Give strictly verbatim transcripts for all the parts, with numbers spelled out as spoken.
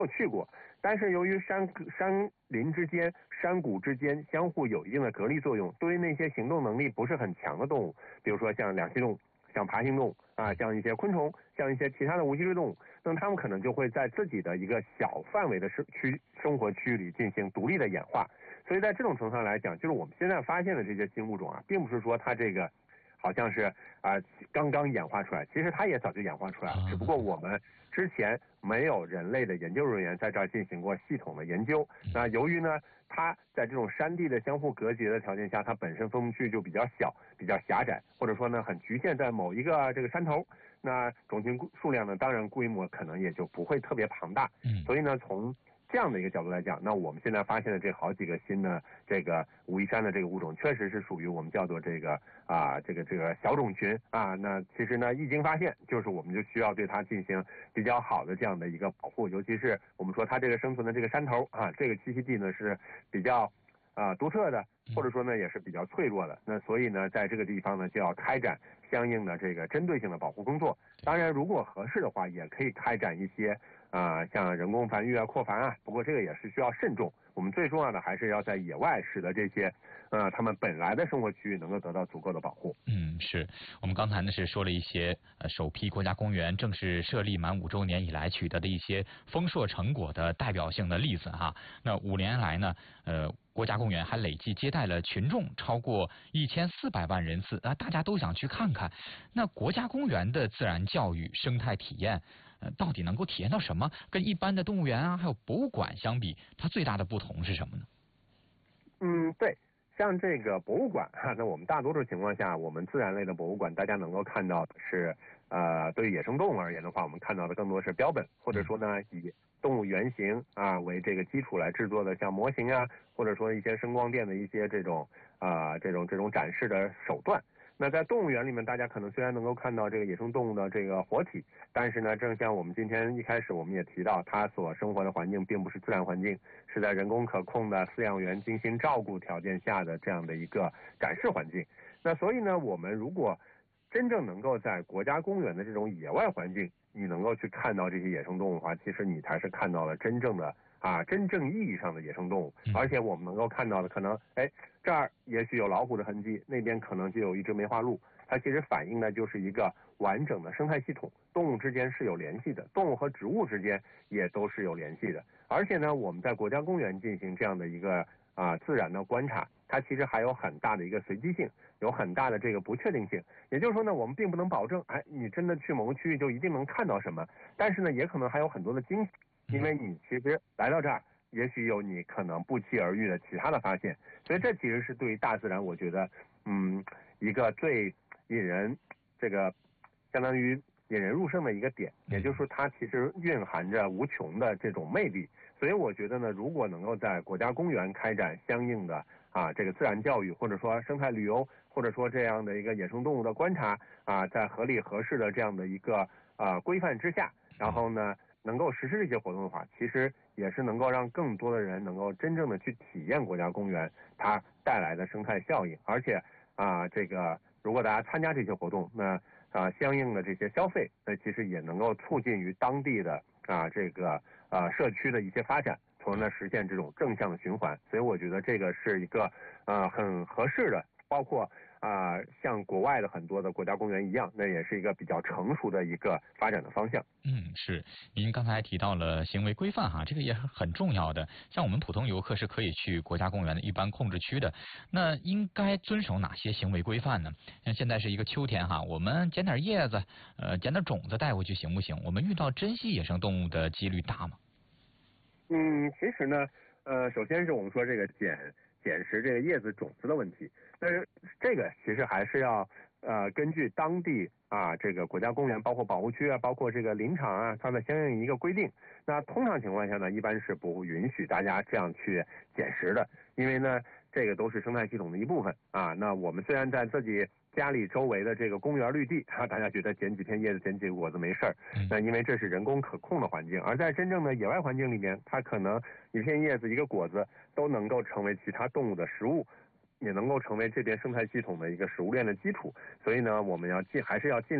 有去过，但是由于山山林之间、山谷之间相互有一定的隔离作用，对于那些行动能力不是很强的动物，比如说像两栖动物、像爬行动物啊，像一些昆虫、像一些其他的无脊椎动物，那么它们可能就会在自己的一个小范围的生区生活区域里进行独立的演化。所以在这种程度上来讲，就是我们现在发现的这些新物种啊，并不是说它这个好像是啊、呃、刚刚演化出来，其实它也早就演化出来了，只不过我们之前没有人类的研究人员在这儿进行过系统的研究。那由于呢，它在这种山地的相互隔绝的条件下，它本身分布区就比较小、比较狭窄，或者说呢很局限在某一个这个山头，那种群数量呢，当然规模可能也就不会特别庞大。所以呢，从这样的一个角度来讲，那我们现在发现的这好几个新的这个武夷山的这个物种，确实是属于我们叫做这个啊这个这个小种群啊。那其实呢，一经发现，就是我们就需要对它进行比较好的这样的一个保护，尤其是我们说它这个生存的这个山头啊，这个栖息地呢是比较啊独特的，或者说呢也是比较脆弱的。那所以呢，在这个地方呢就要开展相应的这个针对性的保护工作。当然，如果合适的话，也可以开展一些啊、呃，像人工繁育啊、扩繁啊。不过这个也是需要慎重。我们最重要的还是要在野外使得这些呃他们本来的生活区域能够得到足够的保护。 嗯，是我们刚才呢是说了一些呃首批国家公园正式设立满五周年以来取得的一些丰硕成果的代表性的例子哈。那五年来呢，呃。国家公园还累计接待了群众超过一千四百万人次啊，大家都想去看看。那国家公园的自然教育、生态体验，呃，到底能够体验到什么？跟一般的动物园啊，还有博物馆相比，它最大的不同是什么呢？ 嗯，对。像这个博物馆哈，那我们大多数情况下，我们自然类的博物馆，大家能够看到的是，呃，对于野生动物而言的话，我们看到的更多是标本，或者说呢，以动物原型啊为这个基础来制作的，像模型啊，或者说一些声光电的一些这种啊、呃、这种这种展示的手段。那在动物园里面，大家可能虽然能够看到这个野生动物的这个活体，但是呢，正像我们今天一开始我们也提到，它所生活的环境并不是自然环境，是在人工可控的饲养员精心照顾条件下的这样的一个展示环境。那所以呢，我们如果真正能够在国家公园的这种野外环境，你能够去看到这些野生动物的话，其实你才是看到了真正的啊，真正意义上的野生动物。而且我们能够看到的，可能哎这儿也许有老虎的痕迹，那边可能就有一只梅花鹿，它其实反映的就是一个完整的生态系统，动物之间是有联系的，动物和植物之间也都是有联系的。而且呢，我们在国家公园进行这样的一个啊自然的观察，它其实还有很大的一个随机性，有很大的这个不确定性。也就是说呢，我们并不能保证，哎，你真的去某个区域就一定能看到什么，但是呢，也可能还有很多的惊喜，因为你其实来到这儿，也许有你可能不期而遇的其他的发现。所以这其实是对于大自然，我觉得，嗯，一个最引人这个相当于引人入胜的一个点，也就是说它其实蕴含着无穷的这种魅力。所以我觉得呢，如果能够在国家公园开展相应的啊这个自然教育，或者说生态旅游，或者说这样的一个野生动物的观察啊，在合理合适的这样的一个啊规范之下，然后呢能够实施这些活动的话，其实也是能够让更多的人能够真正的去体验国家公园它带来的生态效应。而且啊这个如果大家参加这些活动，那啊相应的这些消费，那其实也能够促进于当地的啊这个啊社区的一些发展，从而呢实现这种正向的循环。所以我觉得这个是一个呃很合适的，包括啊、呃、像国外的很多的国家公园一样，那也是一个比较成熟的一个发展的方向。 嗯，是。您刚才提到了行为规范哈，这个也是很重要的。像我们普通游客是可以去国家公园的一般控制区的，那应该遵守哪些行为规范呢？像现在是一个秋天哈，我们捡点叶子，呃，捡点种子带回去行不行？我们遇到珍稀野生动物的几率大吗？ 嗯，其实呢，呃，首先是我们说这个捡捡拾这个叶子种子的问题，但是这个其实还是要呃根据当地啊这个国家公园，包括保护区啊，包括这个林场啊，它的相应一个规定。那通常情况下呢，一般是不允许大家这样去捡拾的，因为呢这个都是生态系统的一部分啊。那我们虽然在自己家里周围的这个公园绿地啊，大家觉得捡几片叶子捡几个果子没事儿，那因为这是人工可控的环境。而在真正的野外环境里面，它可能一片叶子一个果子都能够成为其他动物的食物，也能够成为这边生态系统的一个食物链的基础。所以呢，我们要尽还是要尽量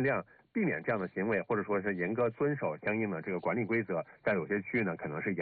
避免这样的行为，或者说是严格遵守相应的这个管理规则，在有些区域呢可能是严